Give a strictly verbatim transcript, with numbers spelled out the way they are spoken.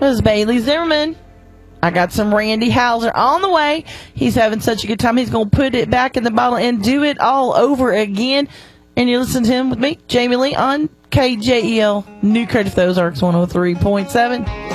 was Bailey Zimmerman. I got some Randy Hauser on the way. He's having such a good time. He's going to put it back in the bottle and do it all over again. And you listen to him with me, Jamie Lee, on K J E L, New Cardiff, Ozarks one oh three point seven.